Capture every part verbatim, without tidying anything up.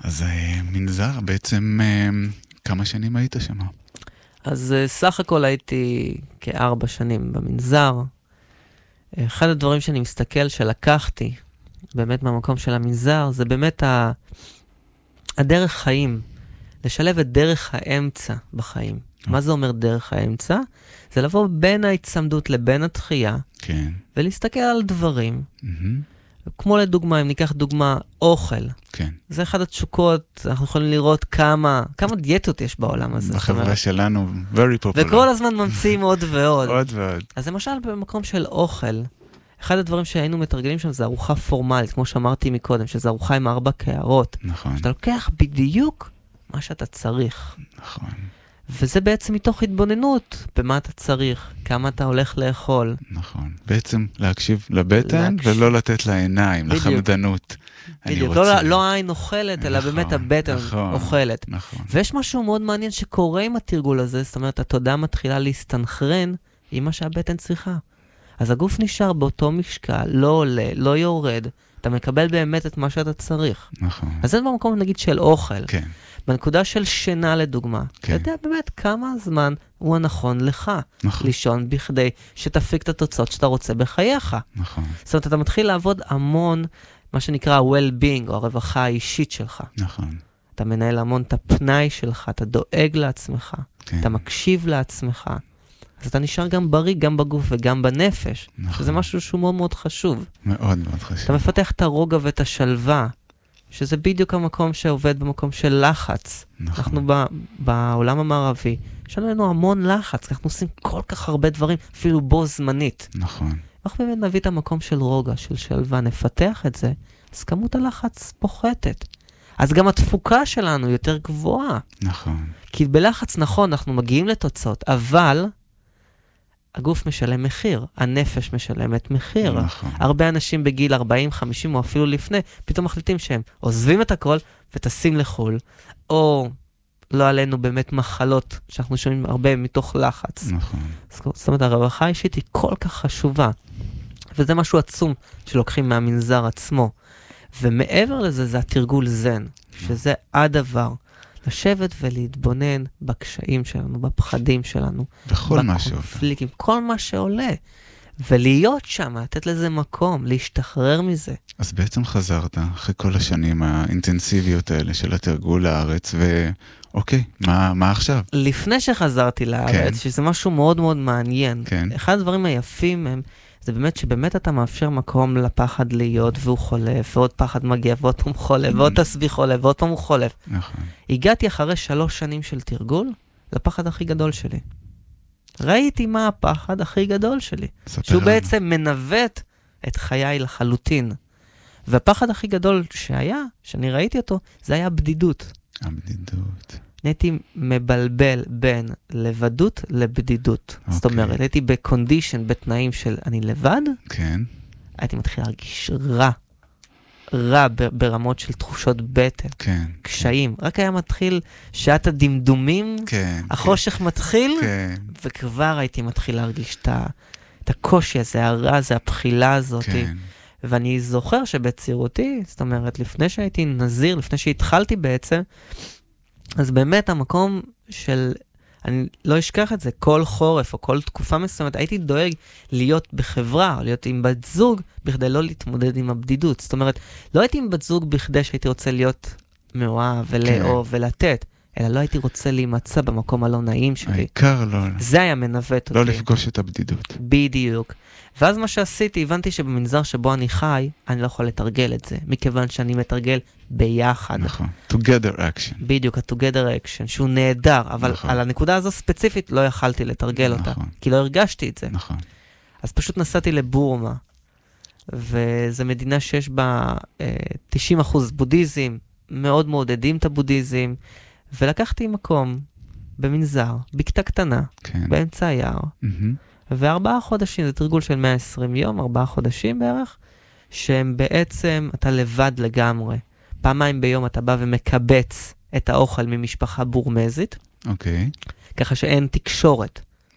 אז מנזר, בעצם כמה שנים היית שם? אז סך הכל הייתי כארבע שנים במנזר. אחד הדברים שאני מסתכל שלקחתי, באמת מהמקום של המנזר, זה באמת ה... הדרך חיים. לשלב את דרך האמצע בחיים. מה זה אומר דרך האמצע? זה לבוא בין ההצמדות לבין התחייה, כן. ולהסתכל על דברים. כמו לדוגמה, אם ניקח דוגמה, אוכל. כן. זה אחד התשוקות, אנחנו יכולים לראות כמה, כמה דיאטות יש בעולם הזה. בחברה שלנו, very popular. וכל הזמן ממציאים עוד ועוד. עוד ועוד. אז למשל במקום של אוכל, אחד הדברים שהיינו מתרגלים שם זה ארוחה פורמלית, כמו שאמרתי מקודם, שזה ארוחה עם ארבע קערות. נכון. שאתה לוקח בדיוק מה שאתה צריך. נכון. וזה בעצם מתוך התבוננות, במה אתה צריך, כמה אתה הולך לאכול. נכון. בעצם להקשיב לבטן, להקשיב. ולא לתת לעיניים, בדיוק. לחמדנות. בדיוק, לא, לא העין אוכלת, אלא נכון, באמת הבטן נכון, אוכלת. נכון. ויש משהו מאוד מעניין שקורה עם התרגול הזה, זאת אומרת, התודעה מתחילה להסתנכרן עם מה שהבטן צריכה. אז הגוף נשאר באותו משקל, לא עולה, לא יורד, אתה מקבל באמת את מה שאתה צריך. נכון. אז זה במקום, נגיד, של אוכל. כן. בנקודה של שינה, לדוגמה. כן. אתה יודע באמת כמה זמן הוא הנכון לך. נכון. לישון בכדי שתפיק את התוצאות שאתה רוצה בחייך. נכון. זאת אומרת, אתה מתחיל לעבוד המון, מה שנקרא well-being, או הרווחה האישית שלך. נכון. אתה מנהל המון את הפנאי שלך, אתה דואג לעצמך, כן. אתה מקשיב לעצמך. אז אתה נשאר גם בריא, גם בגוף וגם בנפש. נכון. שזה משהו שהוא מאוד מאוד חשוב. מאוד מאוד חשוב. אתה מפתח את הרוגע ואת השלווה, שזה בדיוק המקום שעובד במקום של לחץ. נכון. אנחנו ב, בעולם המערבי, יש לנו המון לחץ, אנחנו עושים כל כך הרבה דברים, אפילו בו זמנית. נכון. אנחנו באמת נביא את המקום של רוגע, של שלווה, נפתח את זה, אז כמות הלחץ פוחתת. אז גם התפוקה שלנו יותר גבוהה. נכון. כי בלחץ נכון, אנחנו מגיעים לתוצאות, אבל הגוף משלם מחיר, הנפש משלמת מחיר. נכון. הרבה אנשים בגיל ארבעים, חמישים או אפילו לפני, פתאום מחליטים שהם עוזבים את הכל וטסים לחול, או לא עלינו באמת מחלות, שאנחנו שומעים הרבה מתוך לחץ. נכון. זאת אומרת, הרווחה האישית היא כל כך חשובה, וזה משהו עצום שלוקחים מהמנזר עצמו. ומעבר לזה, זה התרגול זן, שזה הדבר. לשבת ולהתבונן בקשיים שלנו, בפחדים שלנו. בכל מה שעולה. בקונפליקטים, כל מה שעולה. ולהיות שם, לתת לזה מקום, להשתחרר מזה. אז בעצם חזרת אחרי כל השנים האינטנסיביות האלה של התרגול לארץ, ואוקיי, מה, מה עכשיו? לפני שחזרתי לארץ, כן. שזה משהו מאוד מאוד מעניין, כן. אחד הדברים היפים הם, זה באמת שבאמת אתה מאפשר מקום לפחד להיות, והוא חולף, ועוד פחד מגיע, ועוד פעם חולף, ועוד תסביך חולף, ועוד פעם הוא חולף. נכון. הגעתי אחרי שלוש שנים של תרגול, לפחד הכי גדול שלי. ראיתי מה הפחד הכי גדול שלי. שהוא בעצם מנווט את חיי לחלוטין. והפחד הכי גדול שהיה, שאני ראיתי אותו, זה היה בדידות. הבדידות. הייתי מבלבל בין לבדות לבדידות. Okay. זאת אומרת, הייתי בקונדישן, בתנאים של אני לבד, כן. הייתי מתחיל להרגיש רע. רע ברמות של תחושות בטן. כן. קשיים. כן. רק היה מתחיל שעת הדמדומים, כן. החושך כן. מתחיל, כן. וכבר הייתי מתחיל להרגיש את, ה, את הקושי הזה, הרע הזה, הבחילה הזאת. כן. ואני זוכר שבצעירותי, זאת אומרת, לפני שהייתי נזיר, לפני שהתחלתי בעצם, אז באמת המקום של, אני לא אשכח את זה, כל חורף או כל תקופה מסוימת, הייתי דואג להיות בחברה או להיות עם בת זוג, בכדי לא להתמודד עם הבדידות. זאת אומרת, לא הייתי עם בת זוג בכדי שהייתי רוצה להיות מאוהב ולאהוב כן. ולתת, אלא לא הייתי רוצה להימצא במקום הלא נעים שלי. העיקר לא... זה היה מנווט לא אותי. לא לפגוש את הבדידות. בדיוק. ואז מה שעשיתי, הבנתי שבמנזר שבו אני חי, אני לא יכול לתרגל את זה, מכיוון שאני מתרגל ביחד. נכון. together action. בדיוק, ה-together action, שהוא נהדר, אבל נכון. על הנקודה הזו ספציפית לא יכלתי לתרגל נכון. אותה, כי לא הרגשתי את זה. נכון. אז פשוט נסעתי לבורמה, וזו מדינה שיש בה אה, תשעים אחוז בודהיזם, מאוד מעודדים את הבודהיזם, ולקחתי מקום במנזר, בקתה קטנה, כן. באמצע היער, Mm-hmm. וארבעה חודשים, זה תרגול של מאה ועשרים יום, ארבעה חודשים בערך, שהם בעצם, אתה לבד לגמרי. פעמיים ביום אתה בא ומקבץ את האוכל ממשפחה בורמזית, אוקיי. ככה שאין תקשורת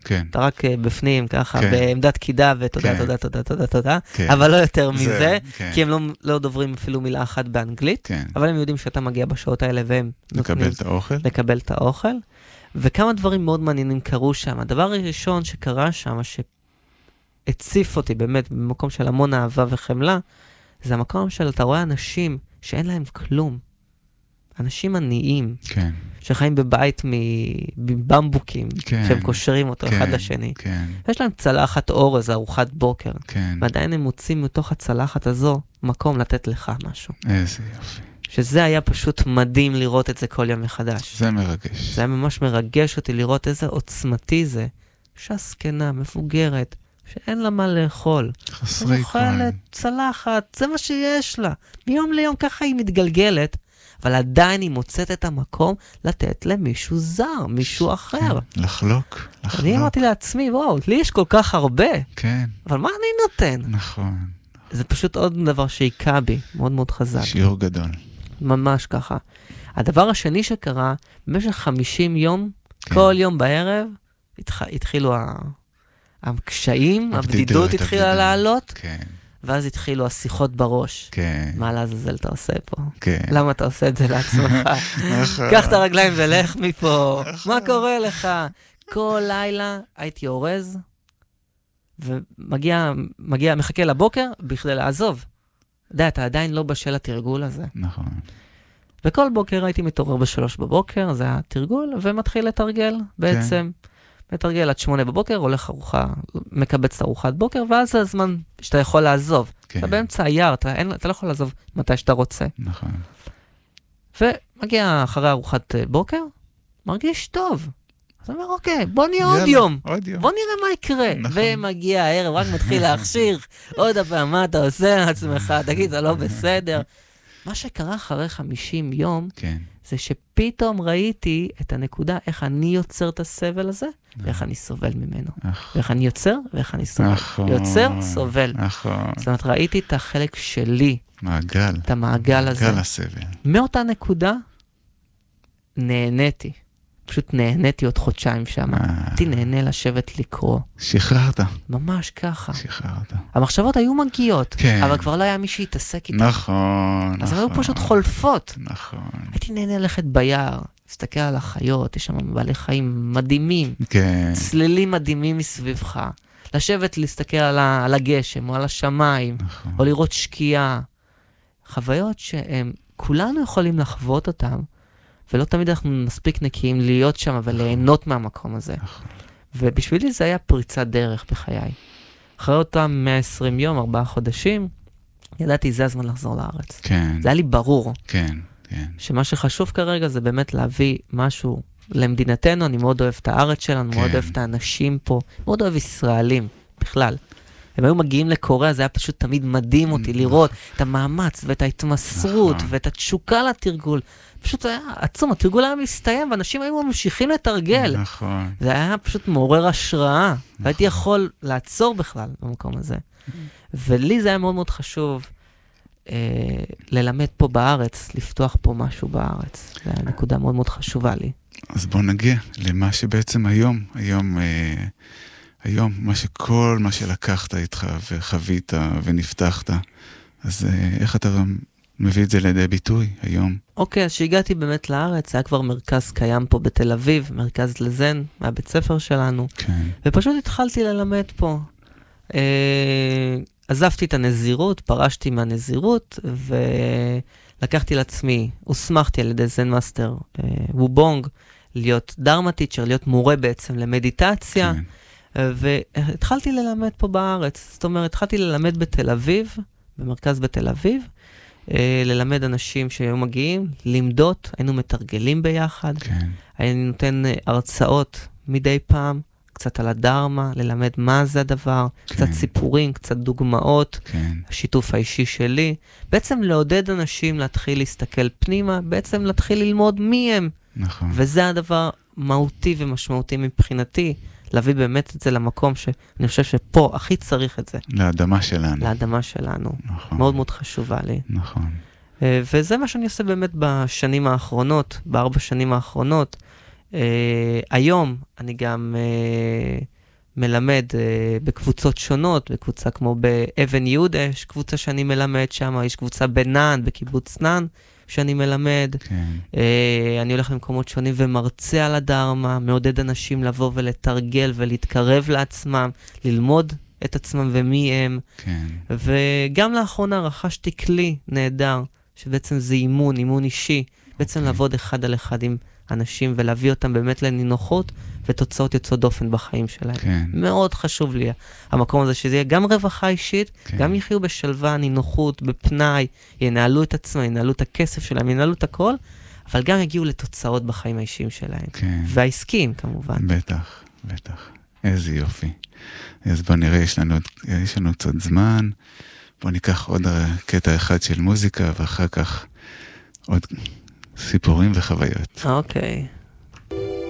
כן. אתה רק בפנים, ככה, כן. בעמדת קידה, ותודה, כן. תודה, תודה, תודה, תודה, כן. אבל לא יותר זה, מזה, כן. כי הם לא, לא דוברים אפילו מילה אחת באנגלית, כן. אבל הם יודעים שאתה מגיע בשעות האלה, והם לקבל נותנים את האוכל. לקבל את האוכל, וכמה דברים מאוד מעניינים קרו שם. הדבר הראשון שקרה שם, שהציף אותי באמת במקום של המון אהבה וחמלה, זה המקום של, אתה רואה אנשים שאין להם כלום. אנשים עניים, כן. שחיים בבית מבמבוקים, כן. שהם קושרים אותו כן. אחד לשני. כן. יש להם צלחת אורז, ארוחת בוקר, כן. ועדיין הם מוצאים מתוך הצלחת הזו מקום לתת לך משהו. איזה יופי. שזה היה פשוט מדהים לראות את זה כל יום מחדש. זה מרגש. זה היה ממש מרגש אותי לראות איזה עוצמתי זה. אישה זקנה, מבוגרת, שאין לה מה לאכול. חסרי היא אוכלת צלחת, זה מה שיש לה. מיום ליום ככה היא מתגלגלת, אבל עדיין היא מוצאת את המקום לתת למישהו זר, מישהו אחר. כן, לחלוק, לחלוק. אני אמרתי לעצמי, וואו, לי יש כל כך הרבה, כן. אבל מה אני נותן? נכון. זה פשוט עוד דבר שהיכה בי, מאוד מאוד חזק. שיעור גדול. ממש ככה. הדבר השני שקרה, במשך חמישים יום, כן. כל יום בערב, התח... התחילו ה... הקשיים, הבדידות התחילה הבדידות. לעלות, כן. ואז התחילו השיחות בראש. כן. מה לעזאזל אתה עושה פה? כן. למה אתה עושה את זה לעצמך? נכון. קח את הרגליים ולך מפה. מה קורה לך? כל לילה הייתי אורז, ומגיע, מגיע, מחכה לבוקר בכדי לעזוב. אתה יודע, אתה עדיין לא בשל התרגול הזה. נכון. וכל בוקר הייתי מתעורר בשלוש בבוקר, זה התרגול, ומתחיל לתרגל בעצם. מתרגל עד שמונה בבוקר, הולך ארוחה, מקבץ את ארוחת בוקר, ואז זה הזמן שאתה יכול לעזוב. כן. אתה באמצע היער, אתה, אין, אתה לא יכול לעזוב מתי שאתה רוצה. נכון. ומגיע אחרי ארוחת בוקר, מרגיש טוב. אז אני אומר, אוקיי, בוא נהיה יאללה, עוד יום. עוד יום. בוא נראה מה יקרה. נכון. ומגיע הערב, רק מתחיל להכשיר. עוד הפעם, מה אתה עושה לעצמך? תגיד, זה לא בסדר. מה שקרה אחרי חמישים יום, כן. זה שפתאום ראיתי את הנקודה, איך אני יוצר את הסבל הזה, ואיך אני סובל ממנו. נכון. ואיך אני יוצר, ואיך אני סובל. נכון. יוצר, סובל. נכון. זאת אומרת, ראיתי את החלק שלי, מעגל. את המעגל הזה. מעגל הסבל. מאותה נקודה, נהניתי. פשוט נהניתי עוד חודשיים שם. הייתי נהנה לשבת לקרוא. שחררת. ממש ככה. שחררת. המחשבות היו מגיעות, כן. אבל כבר לא היה מי שיתעסק איתן. נכון, נכון. אז הן היו פשוט חולפות. נכון. הייתי נהנה ללכת ביער, להסתכל על החיות, יש שם בעלי חיים מדהימים, כן. צלילים מדהימים מסביבך. לשבת, להסתכל על, ה, על הגשם או על השמיים, נכון. או לראות שקיעה. חוויות שהם, כולנו יכולים לחוות אותם, ולא תמיד אנחנו מספיק נקיים להיות שם וליהנות מהמקום הזה. נכון. ובשבילי זה היה פריצת דרך בחיי. אחרי אותם מאה ועשרים יום, ארבעה חודשים, ידעתי, זה הזמן לחזור לארץ. כן. זה היה לי ברור. כן, כן. שמה שחשוב כרגע זה באמת להביא משהו למדינתנו. אני מאוד אוהב את הארץ שלנו, כן. מאוד אוהב את האנשים פה, מאוד אוהב ישראלים בכלל. הם היו מגיעים לקוריאה, זה היה פשוט תמיד מדהים אותי לראות את המאמץ ואת ההתמסרות נכון. ואת התשוקה לתרגול. פשוט היה עצום, התרגול היה מסתיים ואנשים היו ממשיכים לתרגל. נכון. זה היה פשוט מעורר השראה. והייתי יכול לעצור בכלל במקום הזה. ולי זה היה מאוד מאוד חשוב אה, ללמד פה בארץ, לפתוח פה משהו בארץ. זו הייתה נקודה מאוד מאוד חשובה לי. אז בוא נגיע למה שבעצם היום, היום, אה, היום, מה שכל מה שלקחת איתך וחווית ונפתחת, אז אה, איך אתה מביא את זה לידי ביטוי היום? אוקיי, אז שהגעתי באמת לארץ, היה כבר מרכז קיים פה בתל אביב, מרכז לזן, מהבית ספר שלנו, כן. ופשוט התחלתי ללמד פה. אה, עזבתי את הנזירות, פרשתי מהנזירות, ולקחתי לעצמי, הוסמכתי על ידי זן מאסטר אה, וובונג, להיות דרמה טיצ'ר, להיות מורה בעצם למדיטציה, כן. והתחלתי ללמד פה בארץ. זאת אומרת, התחלתי ללמד בתל אביב, במרכז בתל אביב, ללמד אנשים שהיו מגיעים, למדות, היינו מתרגלים ביחד, כן. היינו נותן הרצאות מדי פעם, קצת על הדרמה, ללמד מה זה הדבר, כן. קצת סיפורים, קצת דוגמאות, כן. השיתוף האישי שלי, בעצם לעודד אנשים להתחיל להסתכל פנימה, בעצם להתחיל ללמוד מי הם, נכון. וזה הדבר מהותי ומשמעותי מבחינתי, להביא באמת את זה למקום שאני חושב שפה הכי צריך את זה. לאדמה שלנו. לאדמה שלנו. נכון. מאוד מאוד חשובה לי. נכון. וזה מה שאני עושה באמת בשנים האחרונות, בארבע שנים האחרונות. אה, היום אני גם אה, מלמד אה, בקבוצות שונות, בקבוצה כמו באבן יהודה, יש קבוצה שאני מלמד שם, יש קבוצה בנען, בקיבוץ נען, שאני מלמד. כן. אה, אני הולך למקומות שונים ומרצה על הדרמה, מעודד אנשים לבוא ולתרגל ולהתקרב לעצמם, ללמוד את עצמם ומי הם. כן. וגם לאחרונה רכשתי כלי נהדר, שבעצם זה אימון, אימון אישי, בעצם אוקיי. לעבוד אחד על אחד עם אנשים ולהביא אותם באמת לנינוחות ותוצאות יוצאות דופן בחיים שלהם. כן. מאוד חשוב לי המקום הזה, שזה יהיה גם רווחה אישית, כן. גם יחיו בשלווה, נינוחות, בפנאי, ינהלו את עצמם, ינהלו את הכסף שלהם, ינהלו את הכל, אבל גם יגיעו לתוצאות בחיים האישיים שלהם. כן. והעסקיים כמובן. בטח, בטח. איזה יופי. אז בוא נראה, יש לנו, יש לנו קצת זמן. בוא ניקח עוד קטע אחד של מוזיקה, ואחר כך עוד סיפורים וחוויות. אוקיי.